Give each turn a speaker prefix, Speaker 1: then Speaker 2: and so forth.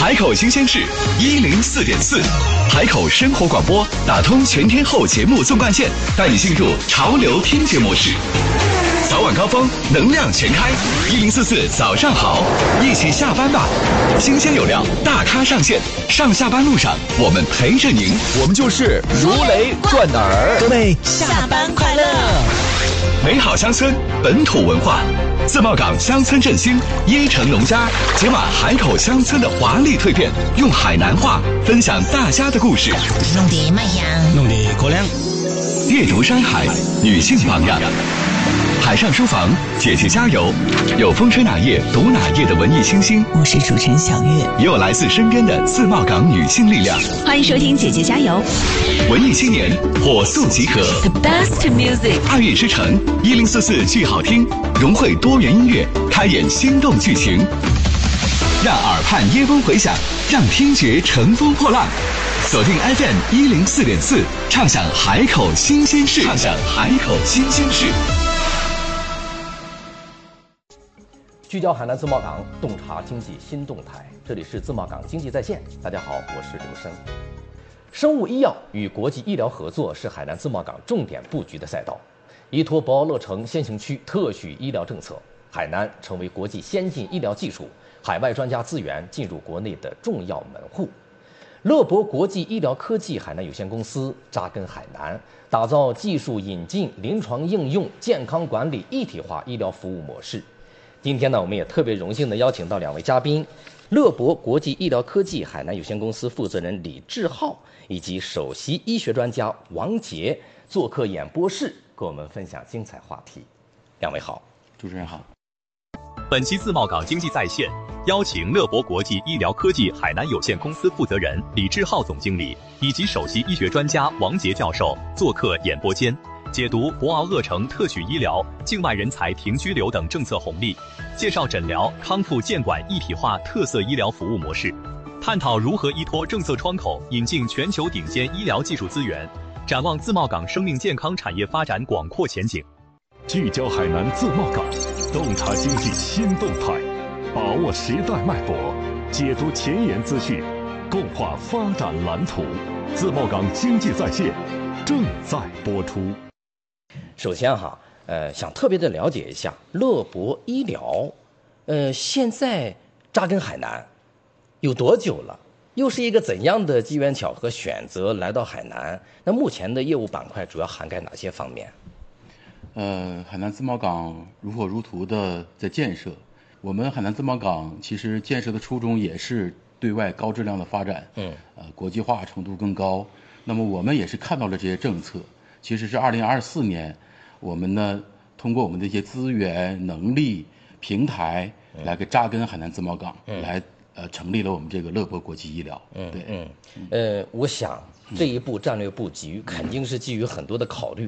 Speaker 1: 海口新鲜事104.4，海口生活广播打通全天候节目纵贯线，带你进入潮流听觉模式。早晚高峰，能量全开，1044早上好，一起下班吧。新鲜有料，大咖上线，上下班路上我们陪着您，
Speaker 2: 我们就是如雷贯耳。
Speaker 3: 各位下班快乐！
Speaker 1: 美好乡村，本土文化，自贸港乡村振兴，椰城农家解码海口乡村的华丽蜕变，用海南话分享大家的故事，
Speaker 3: 弄得卖香，
Speaker 2: 弄得可亮。
Speaker 1: 阅读山海，女性榜样。海上书房，姐姐加油！有风吹哪页读哪页的文艺清新，
Speaker 3: 我是主持人小月，
Speaker 1: 也有来自身边的自贸港女性力量。
Speaker 4: 欢迎收听姐姐加油！
Speaker 1: 文艺青年火速集合
Speaker 4: The best music，
Speaker 1: 爱乐之城1044剧好听，融汇多元音乐，开演心动剧情，让耳畔耶风回响，让听觉乘风破浪。锁定 FM 104.4，畅享海口新鲜事，畅享海口新鲜事。
Speaker 2: 聚焦海南自贸港，洞察经济新动态。这里是自贸港经济在线，大家好，我是刘生。生物医药与国际医疗合作是海南自贸港重点布局的赛道。依托博鳌乐城先行区特许医疗政策，海南成为国际先进医疗技术、海外专家资源进入国内的重要门户。乐博国际医疗科技海南有限公司扎根海南，打造技术引进、临床应用、健康管理一体化医疗服务模式。今天呢，我们也特别荣幸地邀请到两位嘉宾，乐博国际医疗科技海南有限公司负责人李志浩以及首席医学专家王杰做客演播室，跟我们分享精彩话题。两位好。
Speaker 5: 主持人好。
Speaker 6: 本期自贸港经济在线邀请乐博国际医疗科技海南有限公司负责人李志浩总经理以及首席医学专家王杰教授做客演播间，解读博鳌乐城特许医疗、境外人才停居留等政策红利，介绍诊疗康复健管一体化特色医疗服务模式，探讨如何依托政策窗口引进全球顶尖医疗技术资源，展望自贸港生命健康产业发展广阔前景。
Speaker 7: 聚焦海南自贸港，洞察经济新动态，把握时代脉搏，解读前沿资讯，共话发展蓝图。自贸港经济在线正在播出。
Speaker 2: 首先想特别的了解一下乐博医疗，现在扎根海南有多久了？又是一个怎样的机缘巧合选择来到海南？那目前的业务板块主要涵盖哪些方面？
Speaker 5: 海南自贸港如火如荼的在建设。我们海南自贸港其实建设的初衷也是对外高质量的发展，国际化程度更高。那么我们也是看到了这些政策，其实是2024年，我们呢通过我们的一些资源、能力、平台来给扎根海南自贸港，来成立了我们这个乐博国际医疗。
Speaker 2: 我想这一步战略布局肯定是基于很多的考虑。